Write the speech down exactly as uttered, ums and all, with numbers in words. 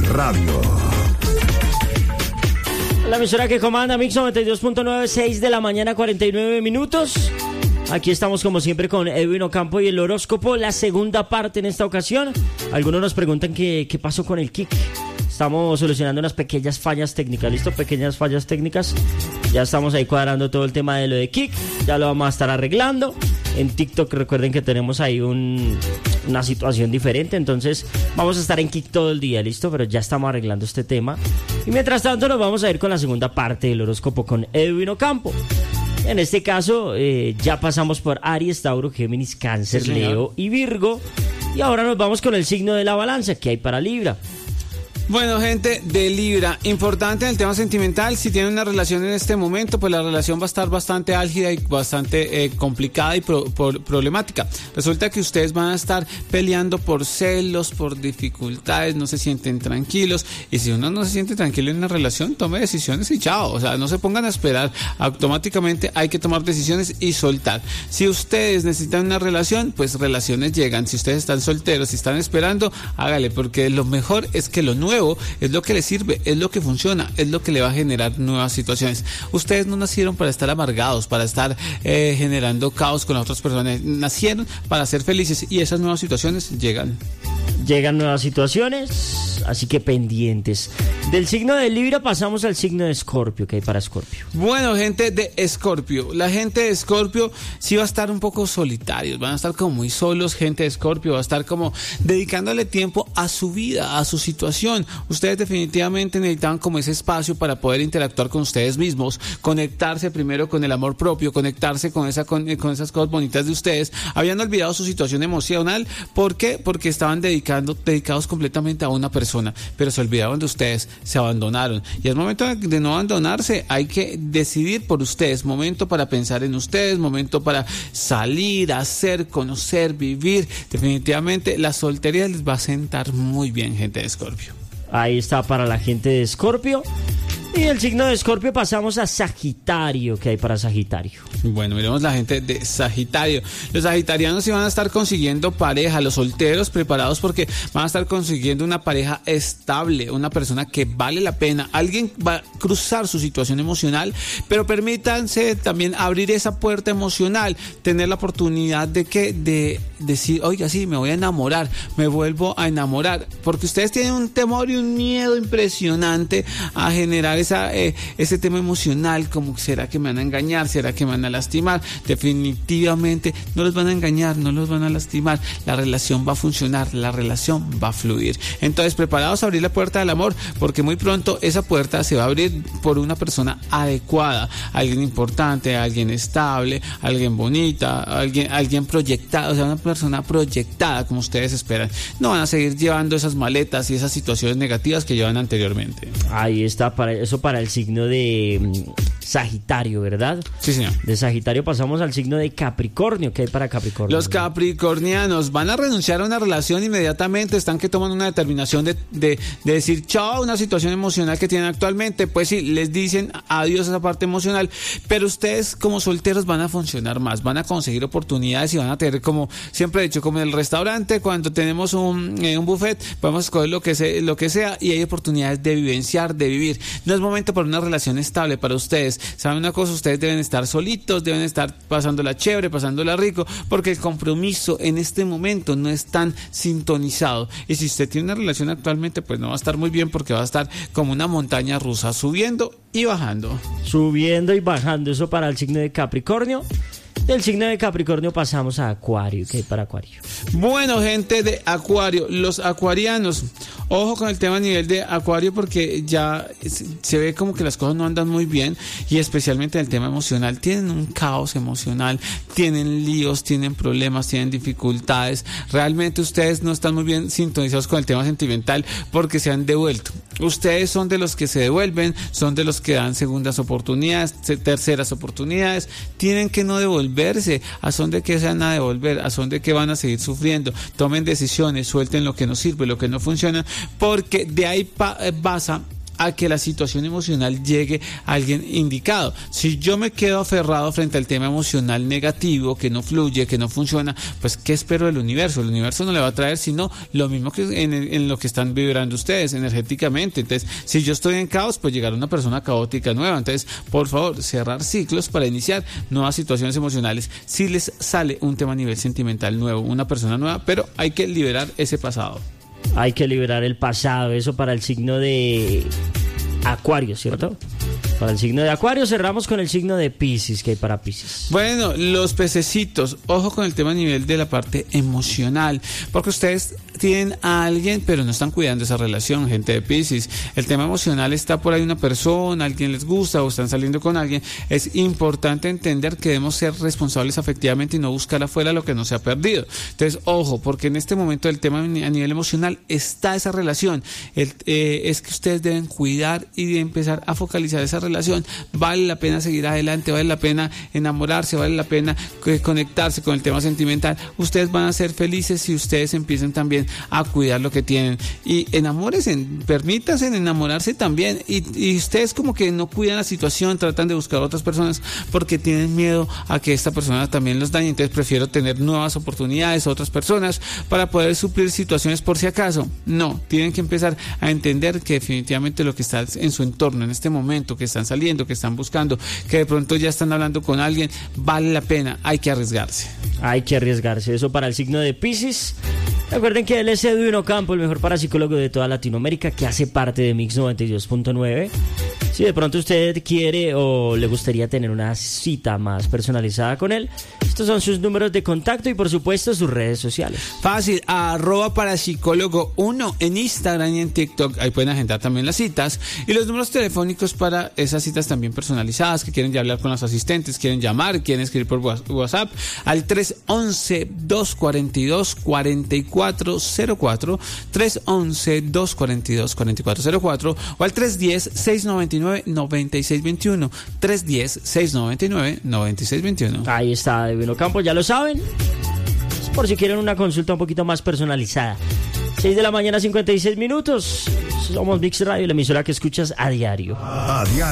Radio. La emisora que comanda Mix noventa y dos punto nueve, seis de la mañana, cuarenta y nueve minutos. Aquí estamos como siempre con Edwin Ocampo y el horóscopo, la segunda parte en esta ocasión. Algunos nos preguntan qué, qué pasó con el Kik. Estamos solucionando unas pequeñas fallas técnicas, ¿listo? Pequeñas fallas técnicas. Ya estamos ahí cuadrando todo el tema de lo de Kik. Ya lo vamos a estar arreglando. En TikTok recuerden que tenemos ahí un, una situación diferente. Entonces vamos a estar en Kik todo el día, ¿listo? Pero ya estamos arreglando este tema. Y mientras tanto nos vamos a ir con la segunda parte del horóscopo con Edwin Ocampo. En este caso eh, ya pasamos por Aries, Tauro, Géminis, Cáncer, sí, Leo y Virgo. Y ahora nos vamos con el signo de la balanza que hay para Libra. Bueno, gente de Libra, importante en el tema sentimental, si tienen una relación en este momento, pues la relación va a estar bastante álgida y bastante eh, complicada y pro, por, problemática. Resulta que ustedes van a estar peleando por celos, por dificultades, no se sienten tranquilos, y si uno no se siente tranquilo en una relación, tome decisiones y chao, o sea, no se pongan a esperar, automáticamente hay que tomar decisiones y soltar. Si ustedes necesitan una relación, pues relaciones llegan. Si ustedes están solteros, si están esperando, hágale, porque lo mejor es que lo nuevo es lo que le sirve, es lo que funciona, es lo que le va a generar nuevas situaciones. Ustedes no nacieron para estar amargados, para estar eh, generando caos con las otras personas. Nacieron para ser felices y esas nuevas situaciones llegan. Llegan nuevas situaciones, así que pendientes. Del signo de Libra pasamos al signo de Escorpio. ¿Qué hay para Escorpio? Bueno, gente de Escorpio, la gente de Escorpio sí va a estar un poco solitarios, van a estar como muy solos. Gente de Escorpio va a estar como dedicándole tiempo a su vida, a su situación. Ustedes definitivamente necesitan como ese espacio para poder interactuar con ustedes mismos, conectarse primero con el amor propio, conectarse con, esa, con, con esas cosas bonitas de ustedes. Habían olvidado su situación emocional. ¿Por qué? Porque estaban dedicando dedicados completamente a una persona, pero se olvidaron de ustedes, se abandonaron, y es momento de no abandonarse. Hay que decidir por ustedes, momento para pensar en ustedes, momento para salir, hacer, conocer, vivir. Definitivamente la soltería les va a sentar muy bien, gente de Escorpio. Ahí está para la gente de Escorpio. Y del signo de Escorpio pasamos a Sagitario. ¿Qué hay para Sagitario? Bueno, miremos la gente de Sagitario. Los sagitarianos sí van a estar consiguiendo pareja. Los solteros preparados porque van a estar consiguiendo una pareja estable, una persona que vale la pena. Alguien va a cruzar su situación emocional, pero permítanse también abrir esa puerta emocional, tener la oportunidad de que de decir, oiga, sí, me voy a enamorar, me vuelvo a enamorar, porque ustedes tienen un temor y un miedo impresionante a generar esa, eh, ese tema emocional, como será que me van a engañar, será que me van a lastimar. Definitivamente no los van a engañar, no los van a lastimar, la relación va a funcionar, la relación va a fluir. Entonces, preparados a abrir la puerta del amor, porque muy pronto esa puerta se va a abrir por una persona adecuada, alguien importante, alguien estable, alguien bonita, alguien, alguien proyectado, o sea, una persona proyectada como ustedes esperan. No van a seguir llevando esas maletas y esas situaciones negativas que llevan anteriormente. Ahí está, para eso para el signo de um, Sagitario, ¿verdad? Sí, señor. De Sagitario pasamos al signo de Capricornio. ¿Qué hay para Capricornio? Los capricornianos van a renunciar a una relación inmediatamente, están que toman una determinación de, de, de decir chao a una situación emocional que tienen actualmente. Pues sí, les dicen adiós a esa parte emocional, pero ustedes como solteros van a funcionar más, van a conseguir oportunidades y van a tener, como siempre he dicho, como en el restaurante, cuando tenemos un, eh, un buffet, podemos escoger lo que, se, lo que sea y hay oportunidades de vivenciar, de vivir. No es momento para una relación estable para ustedes. ¿Saben una cosa? Ustedes deben estar solitos, deben estar pasándola chévere, pasándola rico, porque el compromiso en este momento no es tan sintonizado. Y si usted tiene una relación actualmente, pues no va a estar muy bien, porque va a estar como una montaña rusa, subiendo y bajando. Subiendo y bajando, eso para el signo de Capricornio. Del signo de Capricornio pasamos a Acuario. ¿Qué hay para Acuario? Bueno, gente de Acuario, los acuarianos, ojo con el tema a nivel de Acuario, porque ya se ve como que las cosas no andan muy bien, y especialmente en el tema emocional. Tienen un caos emocional, tienen líos, tienen problemas, tienen dificultades. Realmente ustedes no están muy bien sintonizados con el tema sentimental, porque se han devuelto. Ustedes son de los que se devuelven, son de los que dan segundas oportunidades, terceras oportunidades. Tienen que no devolverse. ¿A son de qué se van a devolver? ¿A son de qué van a seguir sufriendo? Tomen decisiones, suelten lo que no sirve, lo que no funciona, porque de ahí pa- pasa a que la situación emocional llegue a alguien indicado. Si yo me quedo aferrado frente al tema emocional negativo, que no fluye, que no funciona, pues ¿qué espero del universo? El universo no le va a traer sino lo mismo que en, en lo que están vibrando ustedes energéticamente. Entonces, si yo estoy en caos, pues llegará una persona caótica nueva. Entonces, por favor, cerrar ciclos para iniciar nuevas situaciones emocionales. Si les sale un tema a nivel sentimental nuevo, una persona nueva, pero hay que liberar ese pasado. Hay que liberar el pasado, eso para el signo de Acuario, ¿cierto? Para el signo de Acuario cerramos con el signo de Piscis, que hay para Piscis. Bueno, los pececitos, ojo con el tema a nivel de la parte emocional, porque ustedes tienen a alguien, pero no están cuidando esa relación, gente de Piscis. El tema emocional está por ahí una persona, alguien les gusta o están saliendo con alguien. Es importante entender que debemos ser responsables afectivamente y no buscar afuera lo que no se ha perdido. Entonces, ojo, porque en este momento el tema a nivel emocional está esa relación. El, eh, es que ustedes deben cuidar y de empezar a focalizar esa relación. Vale la pena seguir adelante, vale la pena enamorarse, vale la pena conectarse con el tema sentimental. Ustedes van a ser felices si ustedes empiezan también a cuidar lo que tienen y enamórense, permítanse enamorarse también y, y ustedes como que no cuidan la situación, tratan de buscar a otras personas porque tienen miedo a que esta persona también los dañe. Entonces prefiero tener nuevas oportunidades a otras personas para poder suplir situaciones por si acaso. No, tienen que empezar a entender que definitivamente lo que está en su entorno en este momento, que están saliendo, que están buscando, que de pronto ya están hablando con alguien, vale la pena, hay que arriesgarse. Hay que arriesgarse, eso para el signo de Piscis. Recuerden que él es Edwin Ocampo, el mejor parapsicólogo de toda Latinoamérica, que hace parte de Mix noventa y dos punto nueve. Si de pronto usted quiere o le gustaría tener una cita más personalizada con él, estos son sus números de contacto y por supuesto sus redes sociales. Fácil, arroba parapsicólogo uno en Instagram y en TikTok. Ahí pueden agendar también las citas y los números telefónicos para esas citas también personalizadas, que quieren ya hablar con los asistentes, quieren llamar, quieren escribir por WhatsApp al tres once, dos cuarenta y dos, cuarenta y cuatro cero cuatro, tres once, dos cuarenta y dos, cuarenta y cuatro cero cuatro o al tres diez, seiscientos noventa y nueve, noventa y seis veintiuno, tres diez, seiscientos noventa y nueve, noventa y seis veintiuno. Ahí está Edwin Ocampo, ya lo saben, por si quieren una consulta un poquito más personalizada. seis de la mañana, cincuenta y seis minutos. Somos Mix Radio, la emisora que escuchas a diario. A diario.